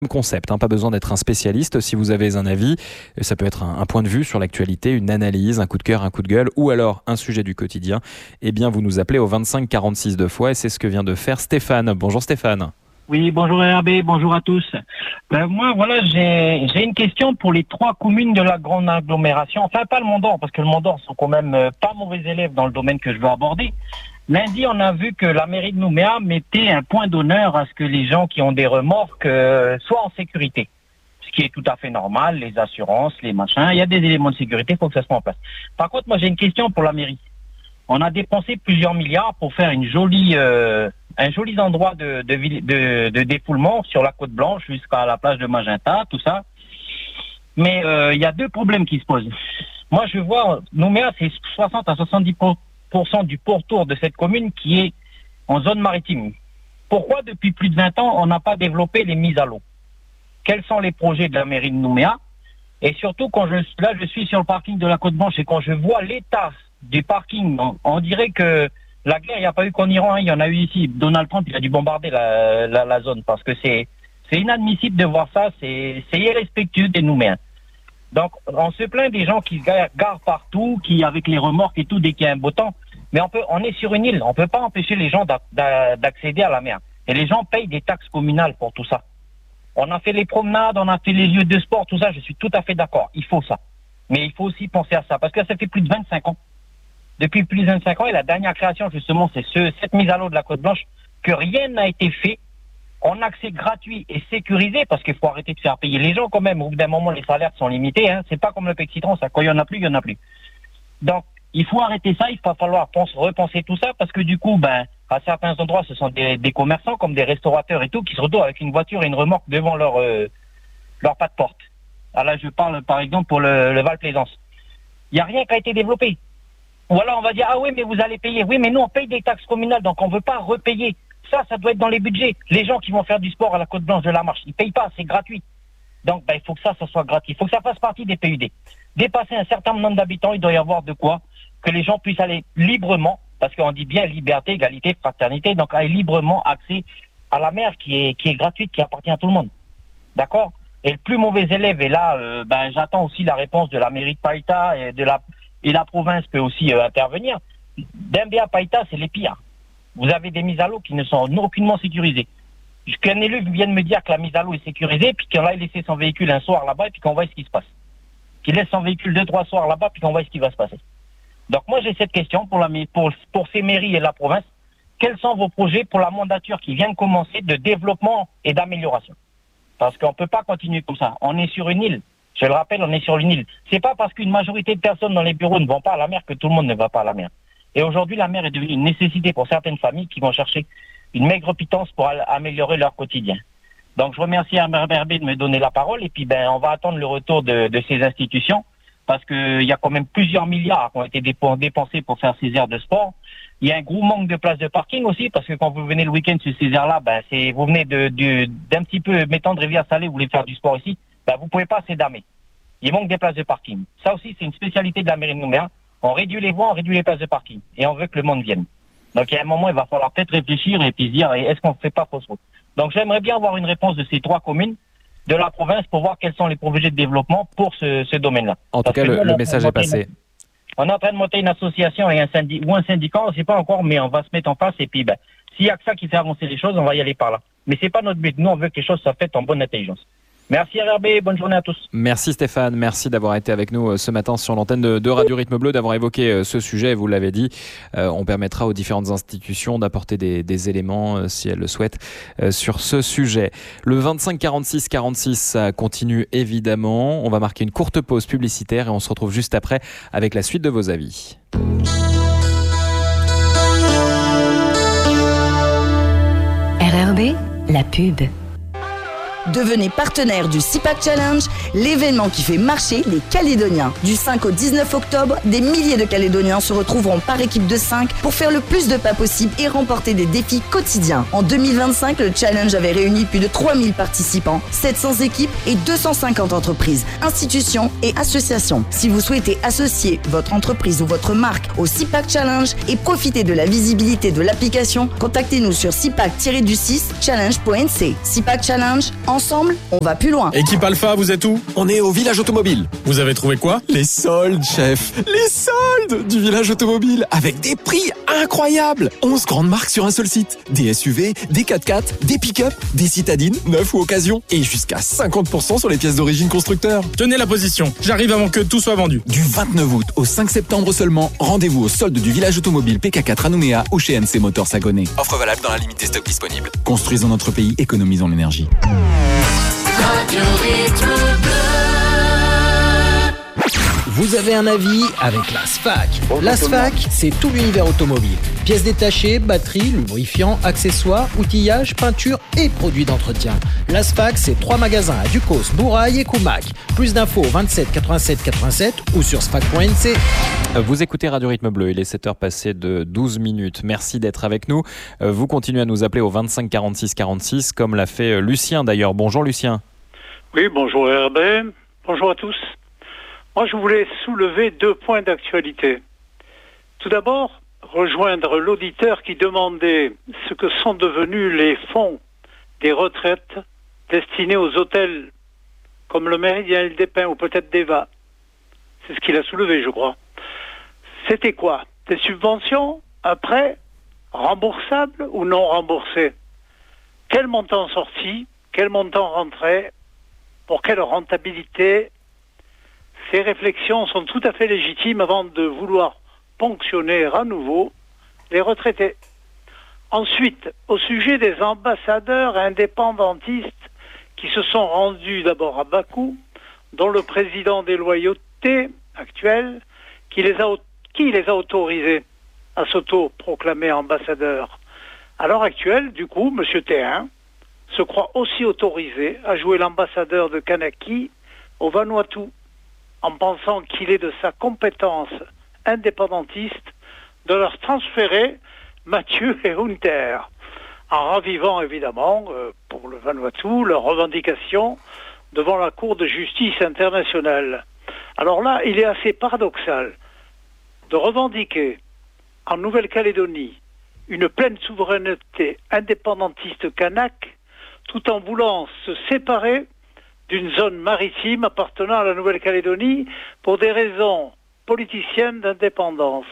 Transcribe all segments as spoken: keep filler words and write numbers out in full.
concept, hein, pas besoin d'être un spécialiste. Si vous avez un avis, ça peut être un, un point de vue sur l'actualité, une analyse, un coup de cœur, un coup de gueule, ou alors un sujet du quotidien, eh bien vous nous appelez au vingt-cinq quarante-six deux fois, et c'est ce que vient de faire Stéphane. Bonjour Stéphane. Oui, bonjour R B, bonjour à tous. Ben, moi, voilà, j'ai j'ai une question pour les trois communes de la grande agglomération. Enfin, pas le Mont-d'Or, parce que le Mont-d'Or sont quand même euh, pas mauvais élèves dans le domaine que je veux aborder. Lundi, on a vu que la mairie de Nouméa mettait un point d'honneur à ce que les gens qui ont des remorques euh, soient en sécurité. Ce qui est tout à fait normal, les assurances, les machins. Il y a des éléments de sécurité, il faut que ça se mette en place. Par contre, moi, j'ai une question pour la mairie. On a dépensé plusieurs milliards pour faire une jolie, euh, un joli endroit de, de, de, de défoulement sur la Côte Blanche jusqu'à la plage de Magenta, tout ça. Mais euh, il y a deux problèmes qui se posent. Moi, je vois, Nouméa, c'est soixante à soixante-dix pour cent du pourtour de cette commune qui est en zone maritime. Pourquoi, depuis plus de vingt ans, on n'a pas développé les mises à l'eau? Quels sont les projets de la mairie de Nouméa? Et surtout, quand je là, je suis sur le parking de la Côte Blanche et quand je vois l'état des parkings, on, on dirait que la guerre, il n'y a pas eu qu'en Iran, hein, il y en a eu ici. Donald Trump, il a dû bombarder la, la, la zone parce que c'est c'est inadmissible de voir ça, c'est c'est irrespectueux des Nouméens. Donc, on se plaint des gens qui se garent, garent partout, qui avec les remorques et tout dès qu'il y a un beau temps. Mais on peut, on est sur une île, on peut pas empêcher les gens d'accéder à la mer. Et les gens payent des taxes communales pour tout ça. On a fait les promenades, on a fait les lieux de sport, tout ça, je suis tout à fait d'accord. Il faut ça. Mais il faut aussi penser à ça, parce que ça fait plus de vingt-cinq ans. Depuis plus de vingt-cinq ans, et la dernière création, justement, c'est ce, cette mise à l'eau de la Côte Blanche, que rien n'a été fait en accès gratuit et sécurisé, parce qu'il faut arrêter de faire payer les gens quand même. Au bout d'un moment, les salaires sont limités. Hein. C'est pas comme le Pec Citron, ça, quand il y en a plus, il y en a plus. Donc, il faut arrêter ça, il va falloir pense, repenser tout ça, parce que du coup, ben, à certains endroits, ce sont des, des commerçants, comme des restaurateurs et tout, qui se retrouvent avec une voiture et une remorque devant leur, euh, leur pas de porte. Alors là, je parle, par exemple, pour le, le Val-Plaisance. Il n'y a rien qui a été développé. Ou alors, on va dire, ah oui, mais vous allez payer. Oui, mais nous, on paye des taxes communales, donc on ne veut pas repayer. Ça, ça doit être dans les budgets. Les gens qui vont faire du sport à la Côte Blanche de la Marche, ils ne payent pas, c'est gratuit. Donc, ben, il faut que ça, ça soit gratuit. Il faut que ça fasse partie des P U D. Dépasser un certain nombre d'habitants, il doit y avoir de quoi que les gens puissent aller librement, parce qu'on dit bien liberté, égalité, fraternité, donc aller librement accès à la mer qui est, qui est gratuite, qui appartient à tout le monde. D'accord? Et le plus mauvais élève, et là, euh, ben, j'attends aussi la réponse de la mairie de Païta et de la, et la province peut aussi euh, intervenir. Dembé à Païta, c'est les pires. Vous avez des mises à l'eau qui ne sont aucunement sécurisées. Qu'un élu vient de me dire que la mise à l'eau est sécurisée, puis qu'on a laissé son véhicule un soir là-bas, et puis qu'on voit ce qui se passe. Qu'il laisse son véhicule deux, trois soirs là-bas, puis qu'on voit ce qui va se passer. Donc moi, j'ai cette question pour, la, pour, pour ces mairies et la province. Quels sont vos projets pour la mandature qui vient de commencer de développement et d'amélioration? Parce qu'on ne peut pas continuer comme ça. On est sur une île. Je le rappelle, on est sur une île. C'est pas parce qu'une majorité de personnes dans les bureaux ne vont pas à la mer que tout le monde ne va pas à la mer. Et aujourd'hui, la mer est devenue une nécessité pour certaines familles qui vont chercher une maigre pitance pour améliorer leur quotidien. Donc, je remercie R B de me donner la parole. Et puis, ben, on va attendre le retour de, de ces institutions parce qu'il y a quand même plusieurs milliards qui ont été dépensés pour faire ces aires de sport. Il y a un gros manque de places de parking aussi parce que quand vous venez le week-end sur ces aires-là, ben, c'est, vous venez de, de, d'un petit peu, mettant de Rivière-Salée, vous voulez faire du sport ici, ben, vous pouvez pas s'édamer. Il manque des places de parking. Ça aussi, c'est une spécialité de la mairie de Nouméa. On réduit les voies, on réduit les places de parking. Et on veut que le monde vienne. Donc, il y a un moment, il va falloir peut-être réfléchir et puis se dire, est-ce qu'on ne fait pas fausse route? Donc, j'aimerais bien avoir une réponse de ces trois communes de la province pour voir quels sont les projets de développement pour ce, ce domaine-là. En tout cas, le, le message est passé. Une, on est en train de monter une association et un syndic, ou un syndicat, on ne sait pas encore, mais on va se mettre en face et puis, ben, s'il y a que ça qui fait avancer les choses, on va y aller par là. Mais c'est pas notre but. Nous, on veut que les choses soient faites en bonne intelligence. Merci R B, bonne journée à tous. Merci Stéphane, merci d'avoir été avec nous ce matin sur l'antenne de, de Radio Rythme Bleu, d'avoir évoqué ce sujet, vous l'avez dit. Euh, on permettra aux différentes institutions d'apporter des, des éléments, euh, si elles le souhaitent, euh, sur ce sujet. Le vingt-cinq quarante-six quarante-six, ça continue évidemment. On va marquer une courte pause publicitaire et on se retrouve juste après avec la suite de vos avis. R R B, la pub. Devenez partenaire du SIPAC Challenge, l'événement qui fait marcher les Calédoniens. Du cinq au dix-neuf octobre, des milliers de Calédoniens se retrouveront par équipe de cinq pour faire le plus de pas possible et remporter des défis quotidiens. En deux mille vingt-cinq, le challenge avait réuni plus de trois mille participants, sept cents équipes et deux cent cinquante entreprises, institutions et associations. Si vous souhaitez associer votre entreprise ou votre marque au SIPAC Challenge et profiter de la visibilité de l'application, contactez-nous sur sipac du six challenge point n c. SIPAC Challenge, Ensemble, on va plus loin. Équipe Alpha, vous êtes où? On est au village automobile. Vous avez trouvé quoi? Les soldes, chef. Les soldes du village automobile. Avec des prix incroyables. onze grandes marques sur un seul site. Des S U V, des quatre-quatre, des pick-up, des citadines, neufs ou occasion. Et jusqu'à cinquante pour cent sur les pièces d'origine constructeur. Tenez la position. J'arrive avant que tout soit vendu. Du vingt-neuf août au cinq septembre seulement, rendez-vous au solde du village automobile P K quatre à Nouméa ou chez N C Motors Sagonnet. Offre valable dans la limite des stocks disponibles. Construisons notre pays, économisons l'énergie. Radio Rythme Bleu. Vous avez un avis avec la SFAC. La SFAC, c'est tout l'univers automobile. Pièces détachées, batteries, lubrifiants, accessoires, outillage, peinture et produits d'entretien. La SFAC, c'est trois magasins à Ducos, Bourail et Coumac. Plus d'infos au vingt-sept quatre-vingt-sept quatre-vingt-sept ou sur sfac point n c. Vous écoutez Radio Rythme Bleu, il est sept heures passées de douze minutes. Merci d'être avec nous. Vous continuez à nous appeler au vingt-cinq quarante-six quarante-six, comme l'a fait Lucien d'ailleurs. Bonjour Lucien. Oui, bonjour R B, bonjour à tous. Moi, je voulais soulever deux points d'actualité. Tout d'abord, rejoindre l'auditeur qui demandait ce que sont devenus les fonds des retraites destinés aux hôtels comme le Méridien, le Despins ou peut-être Deva. C'est ce qu'il a soulevé, je crois. C'était quoi? Des subventions? Un prêt? Remboursable ou non remboursé? Quel montant sorti? Quel montant rentrait? Pour quelle rentabilité? Ces réflexions sont tout à fait légitimes avant de vouloir ponctionner à nouveau les retraités. Ensuite, au sujet des ambassadeurs indépendantistes qui se sont rendus d'abord à Bakou, dont le président des loyautés actuel, qui les a, qui les a autorisés à s'auto-proclamer ambassadeurs. À l'heure actuelle, du coup, M. T un se croit aussi autorisé à jouer l'ambassadeur de Kanaki au Vanuatu, en pensant qu'il est de sa compétence indépendantiste de leur transférer Mathieu et Hunter, en ravivant évidemment, euh, pour le Vanuatu, leurs revendications devant la Cour de justice internationale. Alors là, il est assez paradoxal de revendiquer en Nouvelle-Calédonie une pleine souveraineté indépendantiste kanak, tout en voulant se séparer d'une zone maritime appartenant à la Nouvelle-Calédonie pour des raisons politiciennes d'indépendance.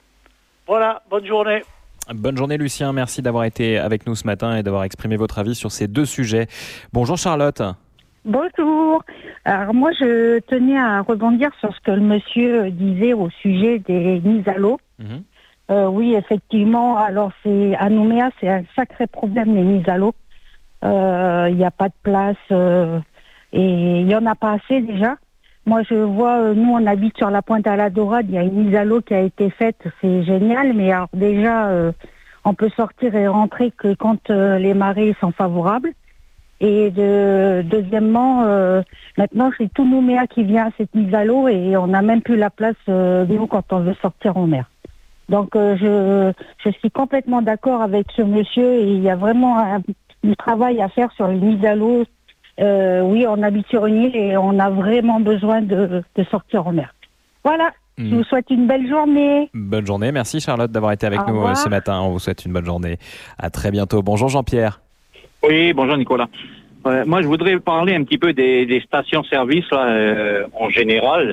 Voilà, bonne journée. Bonne journée Lucien, merci d'avoir été avec nous ce matin et d'avoir exprimé votre avis sur ces deux sujets. Bonjour Charlotte. Bonjour. Alors moi je tenais à rebondir sur ce que le monsieur disait au sujet des mises à l'eau. Mmh. Euh, oui, effectivement, alors c'est à Nouméa, c'est un sacré problème les mises à l'eau. Il euh, n'y a pas de place euh, et il n'y en a pas assez déjà. Moi je vois, euh, nous on habite sur la pointe à la Dorade, il y a une mise à l'eau qui a été faite, c'est génial, mais alors déjà euh, on peut sortir et rentrer que quand euh, les marées sont favorables. Et de, deuxièmement, euh, maintenant c'est tout Nouméa qui vient à cette mise à l'eau et on n'a même plus la place euh, de nous quand on veut sortir en mer. Donc euh, je, je suis complètement d'accord avec ce monsieur et il y a vraiment un, un travail à faire sur les mises à l'eau. Euh, oui, on habite sur une île et on a vraiment besoin de, de sortir en mer. Voilà, mmh. Je vous souhaite une belle journée. Bonne journée, merci Charlotte d'avoir été avec Au nous revoir. ce matin. On vous souhaite une bonne journée. À très bientôt. Bonjour Jean-Pierre. Oui, bonjour Nicolas. Euh, moi, je voudrais parler un petit peu des, des stations-service là, euh, en général.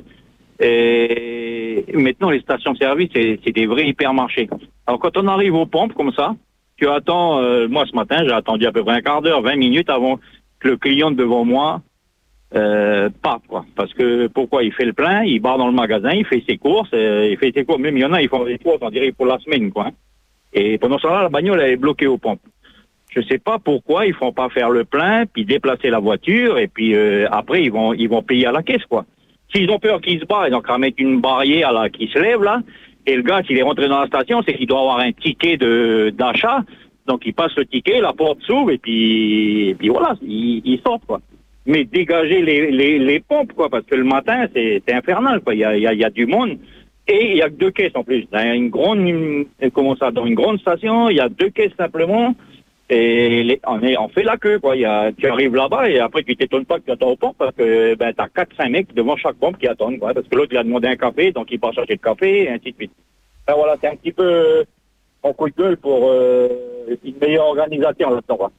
Et maintenant, les stations-service, c'est, c'est des vrais hypermarchés. Alors, quand on arrive aux pompes comme ça, tu attends, euh, moi ce matin, j'ai attendu à peu près un quart d'heure, vingt minutes avant que le client devant moi euh, parte, quoi. Parce que, pourquoi? Il fait le plein, il barre dans le magasin, il fait ses courses, euh, il fait ses courses. Même il y en a, ils font des courses, on dirait, pour la semaine, quoi. Hein. Et pendant ce temps-là, la bagnole, elle est bloquée aux pompes. Je sais pas pourquoi ils font pas faire le plein, puis déplacer la voiture, et puis euh, après, ils vont ils vont payer à la caisse, quoi. S'ils ont peur qu'ils se barrent, donc à mettre une barrière là, qui se lève, là, et le gars, s'il est rentré dans la station, c'est qu'il doit avoir un ticket de d'achat. Donc, il passe le ticket, la porte s'ouvre, et puis, et puis voilà, il, il sort, quoi. Mais dégager les, les, les pompes, quoi, parce que le matin, c'est, c'est infernal, quoi. Il y a, il y a, il y a du monde, et il y a que deux caisses, en plus. Dans une grande, une, comment ça, dans une grande station, il y a deux caisses, simplement, et les, on, est, on fait la queue, quoi. Il y a, tu arrives là-bas, et après, tu t'étonnes pas que tu attends aux pompes, parce que, ben, t'as quatre, cinq mecs devant chaque pompe qui attendent, quoi. Parce que l'autre, il a demandé un café, donc il part chercher le café, et ainsi de suite. Ben, voilà, c'est un petit peu, mon coup de gueule pour, euh, une meilleure organisation là-dedans.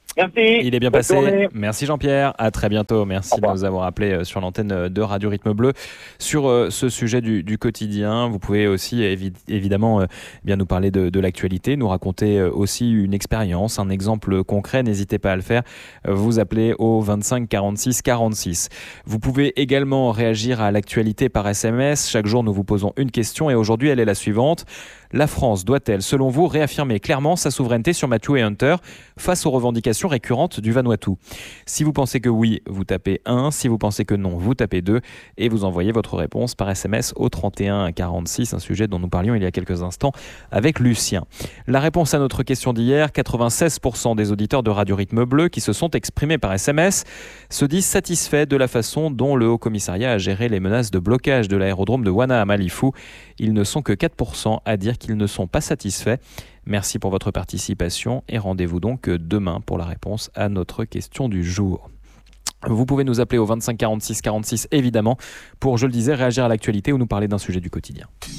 Merci. Il est bien Bonne passé. journée. Merci Jean-Pierre. À très bientôt. Merci de nous avoir appelés sur l'antenne de Radio Rythme Bleu sur ce sujet du, du quotidien. Vous pouvez aussi évi- évidemment bien nous parler de, de l'actualité, nous raconter aussi une expérience, un exemple concret. N'hésitez pas à le faire. Vous appelez au vingt-cinq quarante-six quarante-six. Vous pouvez également réagir à l'actualité par S M S. Chaque jour, nous vous posons une question et aujourd'hui, elle est la suivante. La France doit-elle, selon vous, réaffirmer clairement sa souveraineté sur Matthew et Hunter face aux revendications récurrentes du Vanuatu? Si vous pensez que oui, vous tapez un. Si vous pensez que non, vous tapez deux. Et vous envoyez votre réponse par S M S au trente et un quarante-six, un sujet dont nous parlions il y a quelques instants avec Lucien. La réponse à notre question d'hier, quatre-vingt-seize pour cent des auditeurs de Radio Rythme Bleu qui se sont exprimés par S M S se disent satisfaits de la façon dont le Haut-Commissariat a géré les menaces de blocage de l'aérodrome de Wana à Malifou. Ils ne sont que quatre pour cent à dire qu'ils ne sont pas satisfaits. Merci pour votre participation et rendez-vous donc demain pour la réponse à notre question du jour. Vous pouvez nous appeler au vingt-cinq quarante-six quarante-six évidemment pour, je le disais, réagir à l'actualité ou nous parler d'un sujet du quotidien.